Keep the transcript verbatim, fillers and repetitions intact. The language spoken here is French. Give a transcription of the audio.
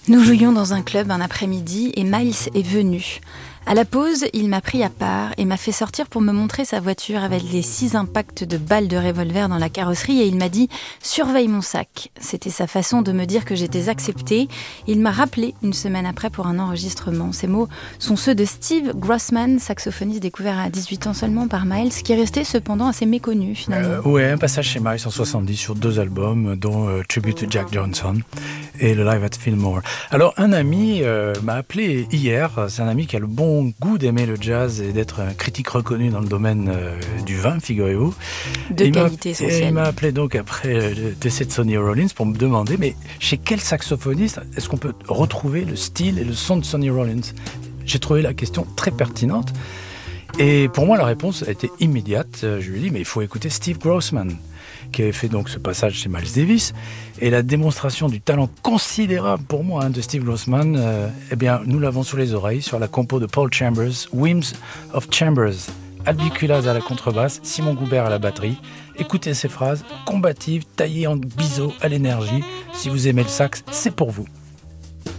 Nous jouions dans un club un après-midi et Miles est venu. À la pause, il m'a pris à part et m'a fait sortir pour me montrer sa voiture avec les six impacts de balles de revolver dans la carrosserie et il m'a dit « Surveille mon sac ». C'était sa façon de me dire que j'étais acceptée. Il m'a rappelé une semaine après pour un enregistrement. Ces mots sont ceux de Steve Grossman, saxophoniste découvert à dix-huit ans seulement par Miles, qui est resté cependant assez méconnu finalement. Euh, ouais, un passage chez Miles en soixante-dix sur deux albums, dont euh, Tribute to Jack Johnson et le Live at Fillmore. Alors un ami euh, m'a appelé hier, c'est un ami qui a le bon goût d'aimer le jazz et d'être un critique reconnu dans le domaine euh, du vin, figurez-vous. De qualité essentielle. Et il m'a appelé donc après le décès de Sonny Rollins pour me demander, mais chez quel saxophoniste est-ce qu'on peut retrouver le style et le son de Sonny Rollins ? J'ai trouvé la question très pertinente et pour moi la réponse a été immédiate. Je lui ai dit, mais il faut écouter Steve Grossman, qui avait fait donc ce passage chez Miles Davis, et la démonstration du talent considérable pour moi hein, de Steve Grossman, euh, eh bien nous l'avons sous les oreilles sur la compo de Paul Chambers, Whims of Chambers, Albiculaz à la contrebasse, Simon Goubert à la batterie. Écoutez ces phrases combatives, taillées en biseau à l'énergie. Si vous aimez le sax, c'est pour vous.